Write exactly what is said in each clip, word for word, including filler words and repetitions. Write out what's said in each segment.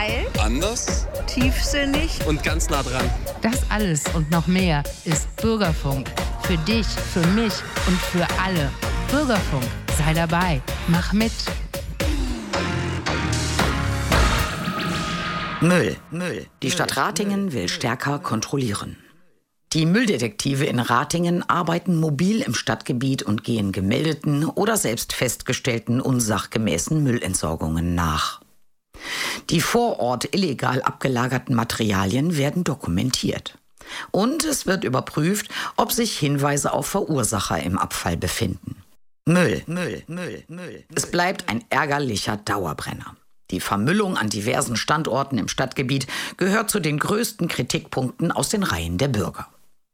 Geil, anders, tiefsinnig und ganz nah dran. Das alles und noch mehr ist Bürgerfunk. Für dich, für mich und für alle. Bürgerfunk, sei dabei, mach mit. Müll, Müll. Die Stadt Ratingen will stärker kontrollieren. Die Mülldetektive in Ratingen arbeiten mobil im Stadtgebiet und gehen gemeldeten oder selbst festgestellten unsachgemäßen Müllentsorgungen nach. Die vor Ort illegal abgelagerten Materialien werden dokumentiert. Und es wird überprüft, ob sich Hinweise auf Verursacher im Abfall befinden. Müll, Müll, Müll, Müll. Es bleibt ein ärgerlicher Dauerbrenner. Die Vermüllung an diversen Standorten im Stadtgebiet gehört zu den größten Kritikpunkten aus den Reihen der Bürger.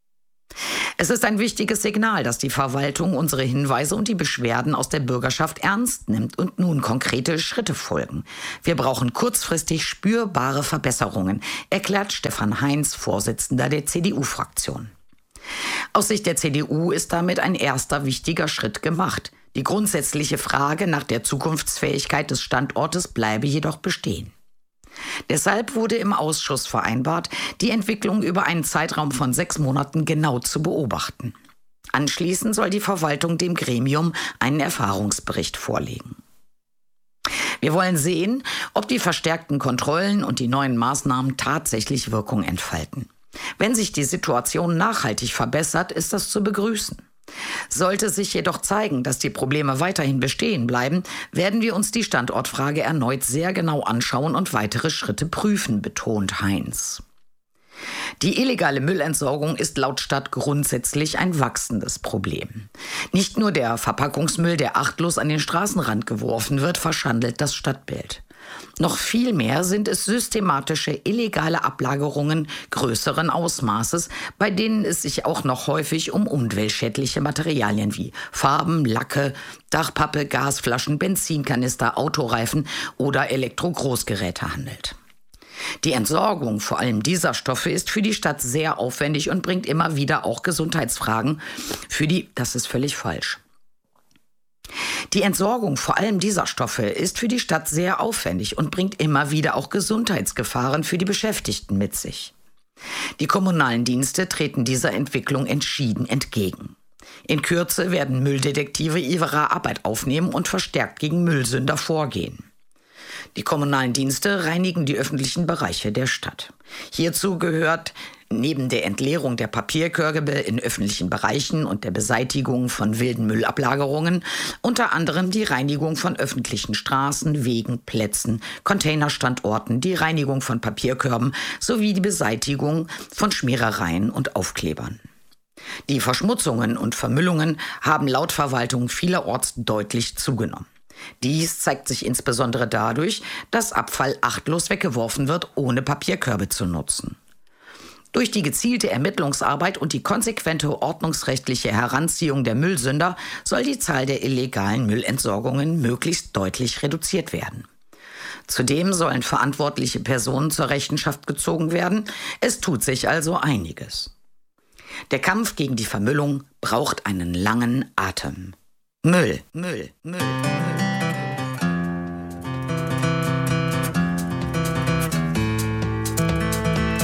Es ist ein wichtiges Signal, dass die Verwaltung unsere Hinweise und die Beschwerden aus der Bürgerschaft ernst nimmt und nun konkrete Schritte folgen. Wir brauchen kurzfristig spürbare Verbesserungen, erklärt Stefan Heinz, Vorsitzender der C D U-Fraktion. Aus Sicht der C D U ist damit ein erster wichtiger Schritt gemacht. Die grundsätzliche Frage nach der Zukunftsfähigkeit des Standortes bleibe jedoch bestehen. Deshalb wurde im Ausschuss vereinbart, die Entwicklung über einen Zeitraum von sechs Monaten genau zu beobachten. Anschließend soll die Verwaltung dem Gremium einen Erfahrungsbericht vorlegen. Wir wollen sehen, ob die verstärkten Kontrollen und die neuen Maßnahmen tatsächlich Wirkung entfalten. Wenn sich die Situation nachhaltig verbessert, ist das zu begrüßen. Sollte sich jedoch zeigen, dass die Probleme weiterhin bestehen bleiben, werden wir uns die Standortfrage erneut sehr genau anschauen und weitere Schritte prüfen, betont Heinz. Die illegale Müllentsorgung ist laut Stadt grundsätzlich ein wachsendes Problem. Nicht nur der Verpackungsmüll, der achtlos an den Straßenrand geworfen wird, verschandelt das Stadtbild. Noch viel mehr sind es systematische illegale Ablagerungen größeren Ausmaßes, bei denen es sich auch noch häufig um umweltschädliche Materialien wie Farben, Lacke, Dachpappe, Gasflaschen, Benzinkanister, Autoreifen oder Elektrogroßgeräte handelt. Die Entsorgung vor allem dieser Stoffe ist für die Stadt sehr aufwendig und bringt immer wieder auch Gesundheitsfragen für die, das ist völlig falsch. Die Entsorgung vor allem dieser Stoffe ist für die Stadt sehr aufwendig und bringt immer wieder auch Gesundheitsgefahren für die Beschäftigten mit sich. Die kommunalen Dienste treten dieser Entwicklung entschieden entgegen. In Kürze werden Mülldetektive ihre Arbeit aufnehmen und verstärkt gegen Müllsünder vorgehen. Die kommunalen Dienste reinigen die öffentlichen Bereiche der Stadt. Hierzu gehört neben der Entleerung der Papierkörbe in öffentlichen Bereichen und der Beseitigung von wilden Müllablagerungen unter anderem die Reinigung von öffentlichen Straßen, Wegen, Plätzen, Containerstandorten, die Reinigung von Papierkörben sowie die Beseitigung von Schmierereien und Aufklebern. Die Verschmutzungen und Vermüllungen haben laut Verwaltung vielerorts deutlich zugenommen. Dies zeigt sich insbesondere dadurch, dass Abfall achtlos weggeworfen wird, ohne Papierkörbe zu nutzen. Durch die gezielte Ermittlungsarbeit und die konsequente ordnungsrechtliche Heranziehung der Müllsünder soll die Zahl der illegalen Müllentsorgungen möglichst deutlich reduziert werden. Zudem sollen verantwortliche Personen zur Rechenschaft gezogen werden. Es tut sich also einiges. Der Kampf gegen die Vermüllung braucht einen langen Atem. Müll, Müll, Müll, Müll.